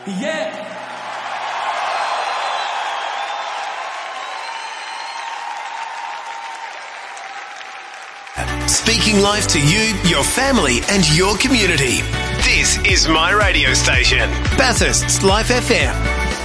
Yeah. Speaking life to you, your family and your community. This is my radio station, Bathurst's Life FM.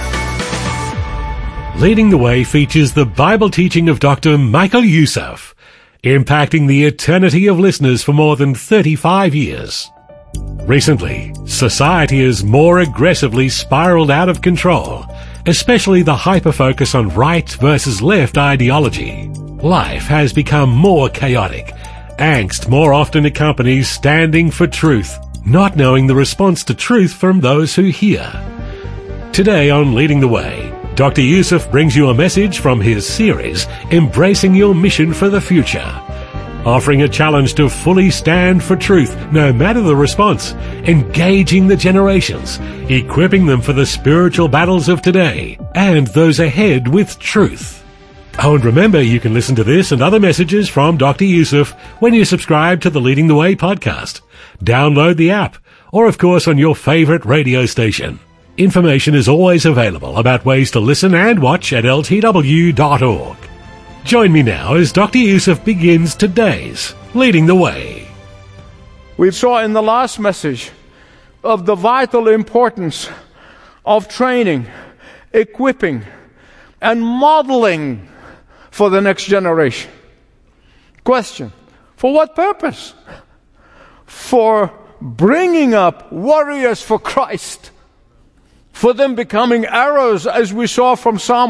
Leading the Way features the Bible teaching of Dr. Michael Youssef, impacting the eternity of listeners for more than 35 years. Recently, society has more aggressively spiraled out of control, especially the hyper-focus on right versus left ideology. Life has become more chaotic. Angst more often accompanies standing for truth, not knowing the response to truth from those who hear. Today on Leading the Way, Dr. Youssef brings you a message from his series, Embracing Your Mission for the Future, offering a challenge to fully stand for truth, no matter the response, engaging the generations, equipping them for the spiritual battles of today, and those ahead with truth. Oh, and remember, you can listen to this and other messages from Dr. Youssef when you subscribe to the Leading the Way podcast. Download the app, or of course on your favorite radio station. Information is always available about ways to listen and watch at ltw.org. Join me now as Dr. Youssef begins today's Leading the Way. We saw in the last message of the vital importance of training, equipping, and modeling for the next generation. Question: for what purpose? For bringing up warriors for Christ, for them becoming arrows, as we saw from Psalm